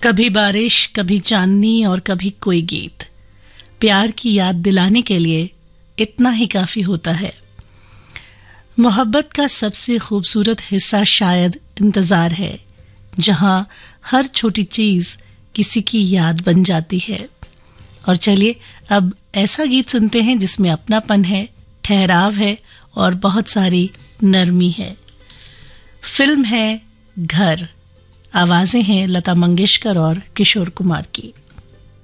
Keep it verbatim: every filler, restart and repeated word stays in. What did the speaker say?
कभी बारिश, कभी चांदनी और कभी कोई गीत, प्यार की याद दिलाने के लिए इतना ही काफी होता है। मोहब्बत का सबसे खूबसूरत हिस्सा शायद इंतजार है, जहां हर छोटी चीज किसी की याद बन जाती है। और चलिए अब ऐसा गीत सुनते हैं जिसमें अपनापन है, ठहराव है और बहुत सारी नरमी है। फिल्म है घर, आवाजें हैं लता मंगेशकर और किशोर कुमार की।